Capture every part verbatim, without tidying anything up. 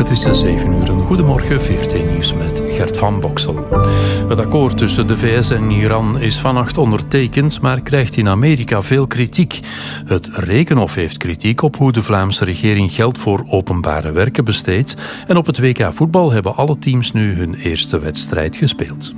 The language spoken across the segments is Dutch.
Het is zeven uur. Goedemorgen, V R T-nieuws met Gert van Boksel. Het akkoord tussen de V S en Iran is vannacht ondertekend, maar krijgt in Amerika veel kritiek. Het Rekenhof heeft kritiek op hoe de Vlaamse regering geld voor openbare werken besteedt. En op het W K voetbal hebben alle teams nu hun eerste wedstrijd gespeeld.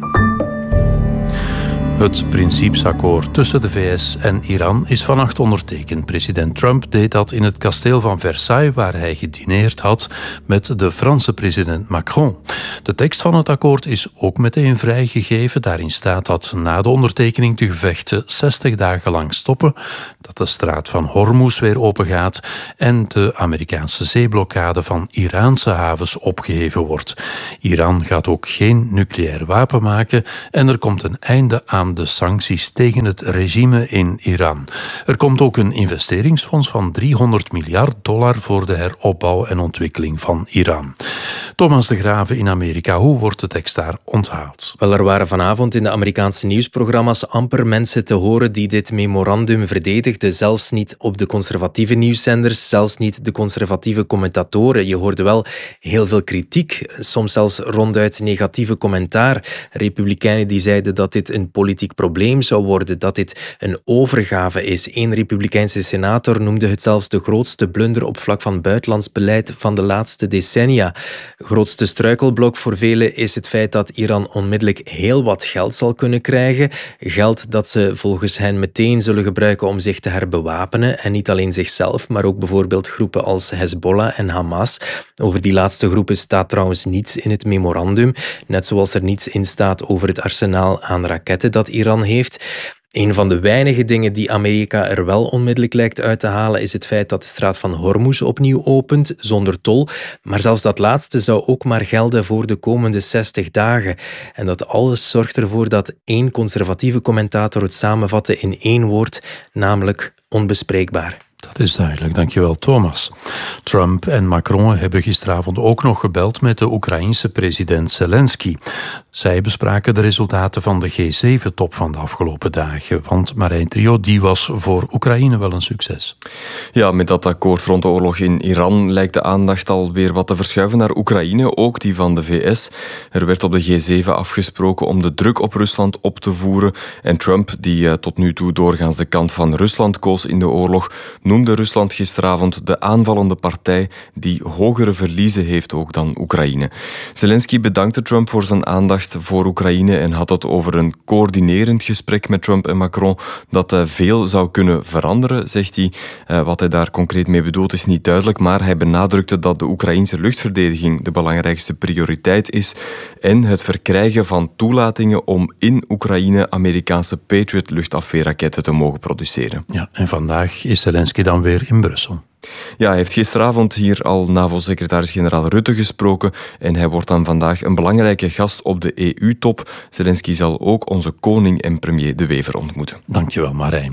Het principesakkoord tussen de V S en Iran is vannacht ondertekend. President Trump deed dat in het kasteel van Versailles, waar hij gedineerd had met de Franse president Macron. De tekst van het akkoord is ook meteen vrijgegeven. Daarin staat dat na de ondertekening de gevechten zestig dagen lang stoppen, dat de straat van Hormuz weer opengaat en de Amerikaanse zeeblokkade van Iraanse havens opgeheven wordt. Iran gaat ook geen nucleair wapen maken en er komt een einde aan de sancties tegen het regime in Iran. Er komt ook een investeringsfonds van driehonderd miljard dollar voor de heropbouw en ontwikkeling van Iran. Thomas de Graven in Amerika, hoe wordt de tekst daar onthaald? Wel, er waren vanavond in de Amerikaanse nieuwsprogramma's amper mensen te horen die dit memorandum verdedigden. Zelfs niet op de conservatieve nieuwszenders, zelfs niet de conservatieve commentatoren. Je hoorde wel heel veel kritiek, soms zelfs ronduit negatieve commentaar. Republikeinen die zeiden dat dit een politiek probleem zou worden, dat dit een overgave is. Eén republikeinse senator noemde het zelfs de grootste blunder op vlak van buitenlands beleid van de laatste decennia. Grootste struikelblok voor velen is het feit dat Iran onmiddellijk heel wat geld zal kunnen krijgen. Geld dat ze volgens hen meteen zullen gebruiken om zich te herbewapenen. En niet alleen zichzelf, maar ook bijvoorbeeld groepen als Hezbollah en Hamas. Over die laatste groepen staat trouwens niets in het memorandum. Net zoals er niets in staat over het arsenaal aan raketten dat Iran heeft. Een van de weinige dingen die Amerika er wel onmiddellijk lijkt uit te halen is het feit dat de straat van Hormuz opnieuw opent, zonder tol. Maar zelfs dat laatste zou ook maar gelden voor de komende zestig dagen. En dat alles zorgt ervoor dat één conservatieve commentator het samenvatte in één woord, namelijk onbespreekbaar. Dat is duidelijk, dankjewel Thomas. Trump en Macron hebben gisteravond ook nog gebeld met de Oekraïense president Zelensky. Zij bespraken de resultaten van de G zeven top van de afgelopen dagen. Want Marijn Trio, die was voor Oekraïne wel een succes. Ja, met dat akkoord rond de oorlog in Iran lijkt de aandacht alweer wat te verschuiven naar Oekraïne, ook die van de V S. Er werd op de G zeven afgesproken om de druk op Rusland op te voeren. En Trump, die uh, tot nu toe doorgaans de kant van Rusland koos in de oorlog, noemde Rusland gisteravond de aanvallende partij die hogere verliezen heeft ook dan Oekraïne. Zelensky bedankte Trump voor zijn aandacht voor Oekraïne en had het over een coördinerend gesprek met Trump en Macron dat uh, veel zou kunnen veranderen, zegt hij. Uh, wat hij daar concreet mee bedoelt is niet duidelijk, maar hij benadrukte dat de Oekraïnse luchtverdediging de belangrijkste prioriteit is en het verkrijgen van toelatingen om in Oekraïne Amerikaanse Patriot luchtafweerraketten te mogen produceren. Ja, en vandaag is Zelensky dan weer in Brussel. Ja, hij heeft gisteravond hier al NAVO-secretaris-generaal Rutte gesproken en hij wordt dan vandaag een belangrijke gast op de E U-top. Zelensky zal ook onze koning en premier De Wever ontmoeten. Dankjewel, Marijn.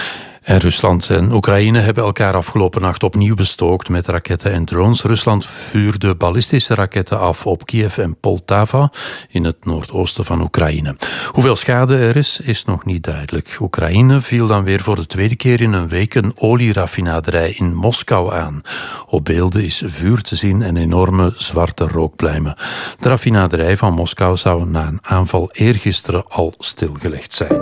En Rusland en Oekraïne hebben elkaar afgelopen nacht opnieuw bestookt met raketten en drones. Rusland vuurde ballistische raketten af op Kiev en Poltava in het noordoosten van Oekraïne. Hoeveel schade er is, is nog niet duidelijk. Oekraïne viel dan weer voor de tweede keer in een week een olieraffinaderij in Moskou aan. Op beelden is vuur te zien en enorme zwarte rookpluimen. De raffinaderij van Moskou zou na een aanval eergisteren al stilgelegd zijn.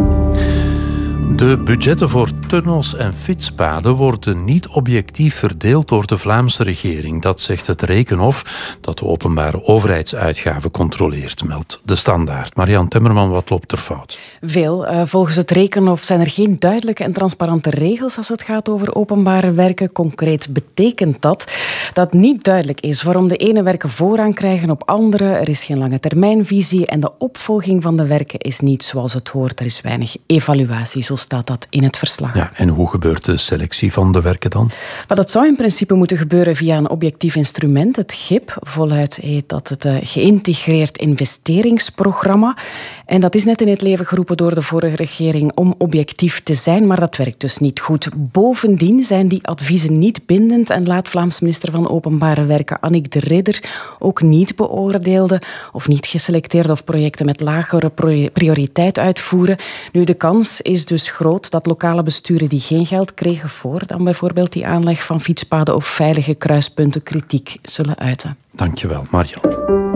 De budgetten voor tunnels en fietspaden worden niet objectief verdeeld door de Vlaamse regering. Dat zegt het Rekenhof, dat de openbare overheidsuitgaven controleert, meldt De Standaard. Marianne Temmerman, wat loopt er fout? Veel. Uh, volgens het Rekenhof zijn er geen duidelijke en transparante regels als het gaat over openbare werken. Concreet betekent dat dat niet duidelijk is waarom de ene werken voorrang krijgen op andere. Er is geen lange termijnvisie en de opvolging van de werken is niet zoals het hoort. Er is weinig evaluatie, zo staat dat in het verslag. Ja, en hoe gebeurt de selectie van de werken dan? Maar dat zou in principe moeten gebeuren via een objectief instrument. Het G I P, voluit heet dat het uh, geïntegreerd investeringsprogramma. En dat is net in het leven geroepen door de vorige regering om objectief te zijn, maar dat werkt dus niet goed. Bovendien zijn die adviezen niet bindend en laat Vlaams minister van Openbare Werken Annick de Ridder ook niet beoordeelde of niet geselecteerde of projecten met lagere prioriteit uitvoeren. Nu, de kans is dus groot dat lokale besturen die geen geld kregen voor dan bijvoorbeeld die aanleg van fietspaden of veilige kruispunten kritiek zullen uiten. Dankjewel, Marian.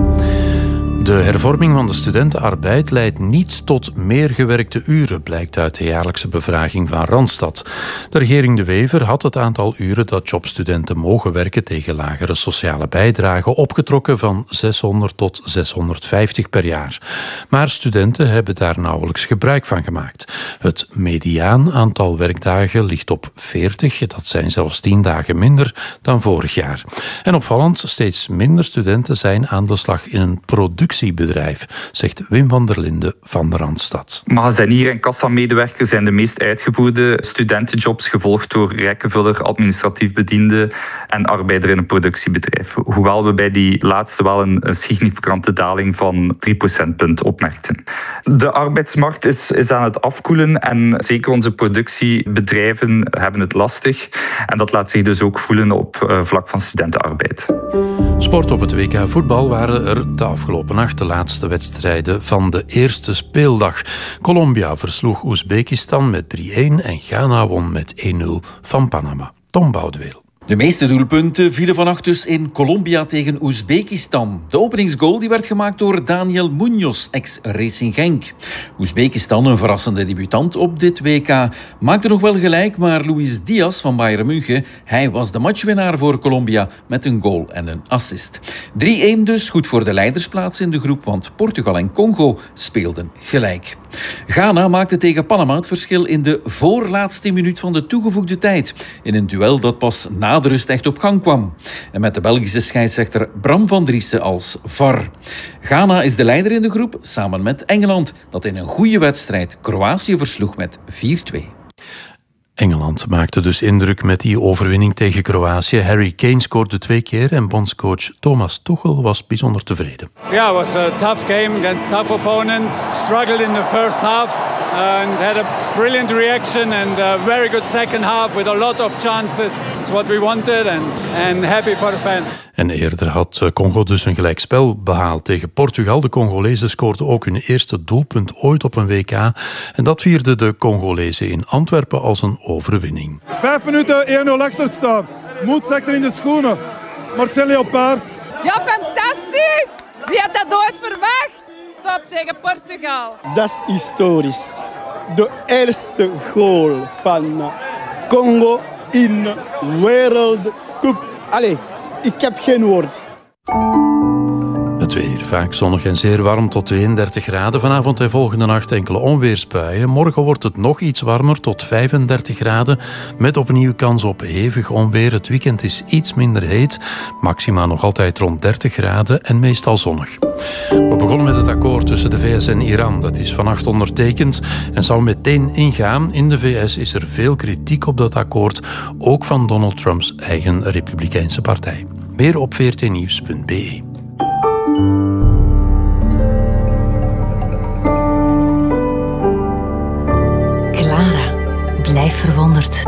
De hervorming van de studentenarbeid leidt niet tot meer gewerkte uren, blijkt uit de jaarlijkse bevraging van Randstad. De regering De Wever had het aantal uren dat jobstudenten mogen werken tegen lagere sociale bijdrage opgetrokken van zeshonderd tot zeshonderdvijftig per jaar. Maar studenten hebben daar nauwelijks gebruik van gemaakt. Het mediaan aantal werkdagen ligt op veertig, dat zijn zelfs tien dagen minder dan vorig jaar. En opvallend, steeds minder studenten zijn aan de slag in een productiebedrijf, zegt Wim van der Linden van de Randstad. Magazinier en kassamedewerker zijn de meest uitgevoerde studentenjobs, gevolgd door rijkenvuller, administratief bediende en arbeider in een productiebedrijf. Hoewel we bij die laatste wel een, een significante daling van drie procentpunten opmerkten. De arbeidsmarkt is, is aan het afkoelen en zeker onze productiebedrijven hebben het lastig. En dat laat zich dus ook voelen op uh, vlak van studentenarbeid. Sport op het W K voetbal waren er de afgelopen nacht de laatste wedstrijden van de eerste speeldag. Colombia versloeg Oezbekistan met drie-een en Ghana won met één nul van Panama. Tom Boudeweel. De meeste doelpunten vielen vannacht dus in Colombia tegen Oezbekistan. De openingsgoal die werd gemaakt door Daniel Munoz, ex-Racing Genk. Oezbekistan, een verrassende debutant op dit W K, maakte nog wel gelijk, maar Luis Diaz van Bayern München, hij was de matchwinnaar voor Colombia met een goal en een assist. drie-een dus, goed voor de leidersplaats in de groep, want Portugal en Congo speelden gelijk. Ghana maakte tegen Panama het verschil in de voorlaatste minuut van de toegevoegde tijd, in een duel dat pas na de rust echt op gang kwam. En met de Belgische scheidsrechter Bram van Driessen als V A R. Ghana is de leider in de groep, samen met Engeland, dat in een goede wedstrijd Kroatië versloeg met vier-twee. Engeland maakte dus indruk met die overwinning tegen Kroatië. Harry Kane scoorde twee keer en bondscoach Thomas Tuchel was bijzonder tevreden. Yeah, it was a tough game against a tough opponent. Struggled in the first half and had a brilliant reaction and a very good second half with a lot of chances. It's what we wanted and, and happy for the fans. En eerder had Congo dus een gelijkspel behaald tegen Portugal. De Congolezen scoorden ook hun eerste doelpunt ooit op een W K. En dat vierden de Congolezen in Antwerpen als een overwinning. Vijf minuten één nul achterstand. Moed zakt er in de schoenen. Marcelo Paars. Ja, fantastisch! Wie had dat ooit verwacht? Top tegen Portugal. Dat is historisch. De eerste goal van Congo in World Cup. Allee, ik heb geen woord. Het weer, vaak zonnig en zeer warm tot tweeëndertig graden. Vanavond en volgende nacht enkele onweersbuien. Morgen wordt het nog iets warmer tot vijfendertig graden. Met opnieuw kans op hevig onweer. Het weekend is iets minder heet. Maxima nog altijd rond dertig graden en meestal zonnig. We begonnen met het akkoord tussen de V S en Iran. Dat is vannacht ondertekend en zou meteen ingaan. In de V S is er veel kritiek op dat akkoord. Ook van Donald Trumps eigen Republikeinse partij. Meer op v r t nieuws punt b e. Clara, blijf verwonderd.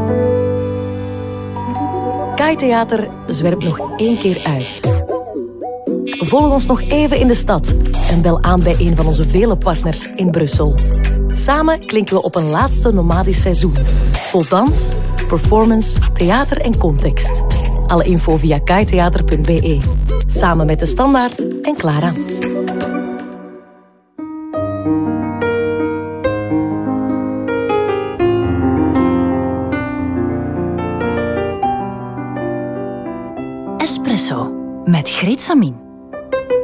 Kai Theater zwerpt nog één keer uit. Volg ons nog even in de stad en bel aan bij een van onze vele partners in Brussel. Samen klinken we op een laatste nomadisch seizoen. Vol dans, performance, theater en context. Alle info via kaitheater punt b e. Samen met De Standaard en Clara. Espresso met Greet Samin.